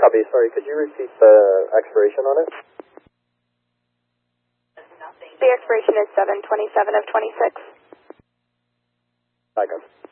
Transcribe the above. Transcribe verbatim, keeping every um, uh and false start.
Copy. Sorry, could you repeat the expiration on it? The expiration is seven twenty-seven of twenty-six. Back up.